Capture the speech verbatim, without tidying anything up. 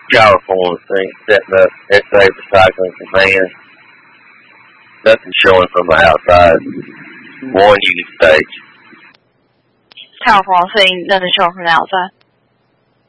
California thing, setting up S A Recycling Command. Nothing showing from the outside. One unit stage. California thing, nothing showing from the outside.